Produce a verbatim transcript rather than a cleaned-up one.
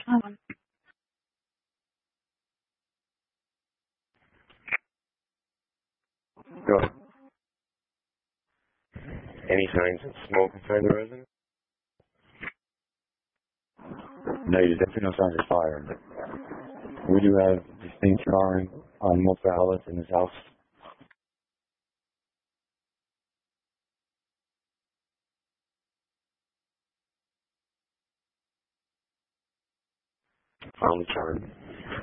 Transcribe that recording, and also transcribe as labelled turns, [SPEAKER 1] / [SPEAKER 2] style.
[SPEAKER 1] Um,
[SPEAKER 2] Go ahead. Any signs of smoke inside the residence?
[SPEAKER 3] No, there's definitely no signs of fire, but we do have distinct scarring on multiple outlets in this house.
[SPEAKER 2] Found the charm.